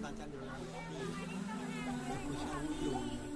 大家流浪的地，也不像我有